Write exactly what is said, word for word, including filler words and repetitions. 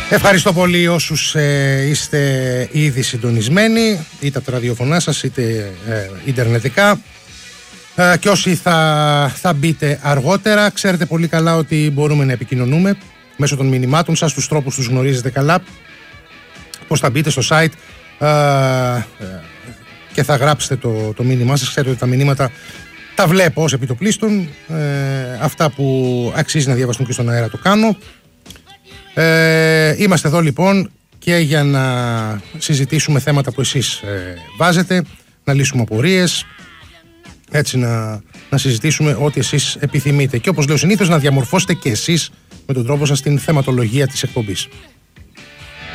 Ευχαριστώ πολύ όσους ε, είστε ήδη συντονισμένοι, είτε από τα ραδιοφωνά σας είτε ε, ιντερνετικά, ε, και όσοι θα, θα μπείτε αργότερα. Ξέρετε πολύ καλά ότι μπορούμε να επικοινωνούμε μέσω των μηνυμάτων σας. Τους τρόπους τους γνωρίζετε καλά. Πώς θα μπείτε στο site ε, ε, και θα γράψετε το, το μήνυμά σας. Ξέρετε ότι τα μηνύματα τα βλέπω ως επιτοπλίστων. Ε, αυτά που αξίζει να διαβαστούν και στον αέρα το κάνω. Ε, είμαστε εδώ λοιπόν και για να συζητήσουμε θέματα που εσείς ε, βάζετε, να λύσουμε απορίες, έτσι να, να συζητήσουμε ό,τι εσείς επιθυμείτε και όπως λέω συνήθως να διαμορφώσετε και εσείς με τον τρόπο σας την θεματολογία της εκπομπής.